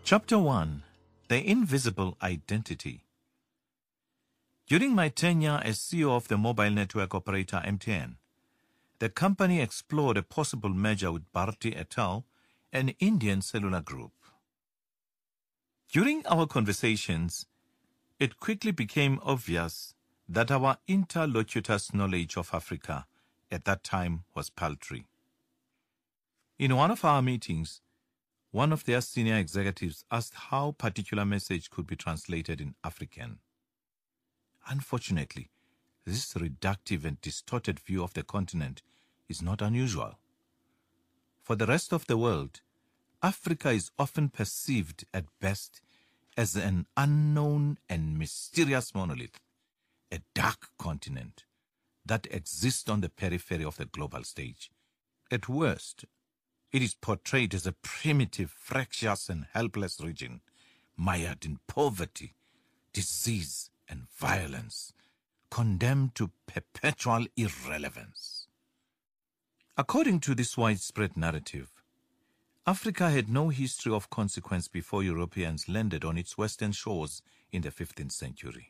Chapter 1. The Invisible Identity. During my tenure as CEO of the mobile network operator MTN, the company explored a possible merger with Bharti Airtel, an Indian cellular group. During our conversations, it quickly became obvious that our interlocutors' knowledge of Africa at that time was paltry. In one of our meetings, one of their senior executives asked how a particular message could be translated in African. Unfortunately, this reductive and distorted view of the continent is not unusual. For the rest of the world, Africa is often perceived at best as an unknown and mysterious monolith, a dark continent that exists on the periphery of the global stage. At worst, it is portrayed as a primitive, fractious and helpless region, mired in poverty, disease and violence, condemned to perpetual irrelevance. According to this widespread narrative, Africa had no history of consequence before Europeans landed on its western shores in the 15th century.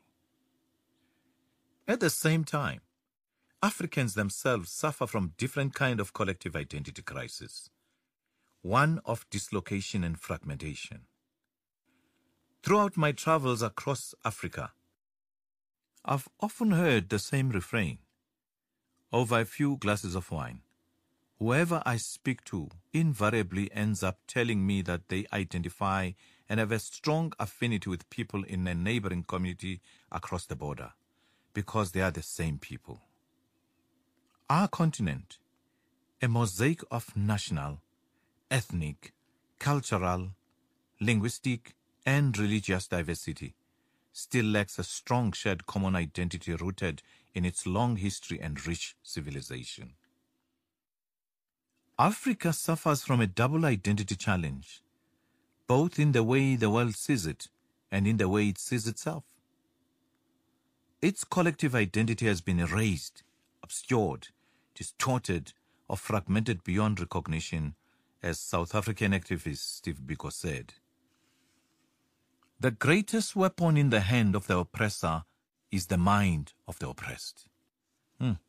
At the same time, Africans themselves suffer from different kind of collective identity crisis, one of dislocation and fragmentation. Throughout my travels across Africa, I've often heard the same refrain. Over a few glasses of wine, whoever I speak to invariably ends up telling me that they identify and have a strong affinity with people in a neighboring community across the border, because they are the same people. Our continent, a mosaic of national, ethnic, cultural, linguistic, and religious diversity, still lacks a strong shared common identity rooted in its long history and rich civilization. Africa suffers from a double identity challenge, both in the way the world sees it and in the way it sees itself. Its collective identity has been erased, obscured, distorted, or fragmented beyond recognition, as South African activist Steve Biko said. The greatest weapon in the hand of the oppressor is the mind of the oppressed. At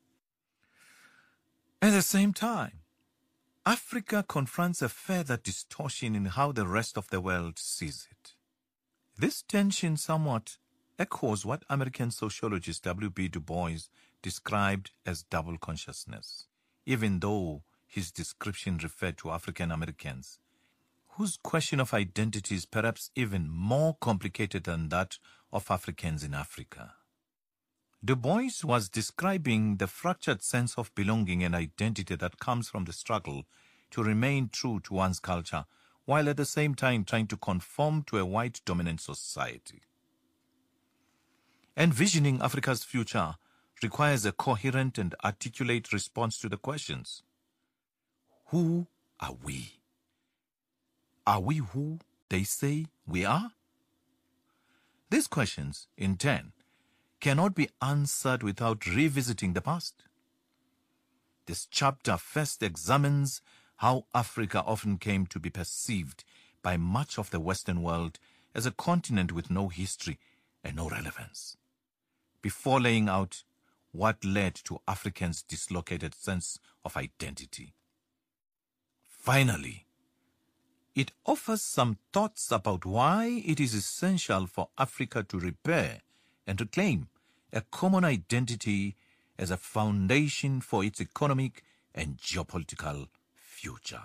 the same time, Africa confronts a further distortion in how the rest of the world sees it. This tension somewhat echoes what American sociologist W.B. Du Bois described as double consciousness, even though his description referred to African Americans, whose question of identity is perhaps even more complicated than that of Africans in Africa. Du Bois was describing the fractured sense of belonging and identity that comes from the struggle to remain true to one's culture, while at the same time trying to conform to a white-dominant society. Envisioning Africa's future requires a coherent and articulate response to the questions. Who are we? Are we who they say we are? These questions, in turn, cannot be answered without revisiting the past. This chapter first examines how Africa often came to be perceived by much of the Western world as a continent with no history and no relevance, before laying out what led to Africans' dislocated sense of identity. Finally, it offers some thoughts about why it is essential for Africa to repair and reclaim a common identity as a foundation for its economic and geopolitical future.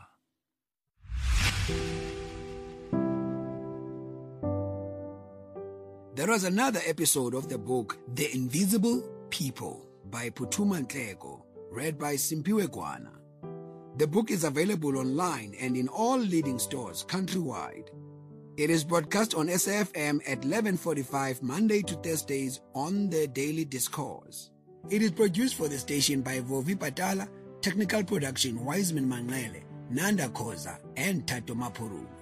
There was another episode of the book The Invisible People by Phuthuma Nhleko, read by Simpiwe Gwana. The book is available online and in all leading stores countrywide. It is broadcast on SAFM at 11:45 Monday to Thursdays on the Daily Discourse. It is produced for the station by Vovi Patala, technical production Wiseman Manglele, Nanda Khoza, and Tato Mapuru.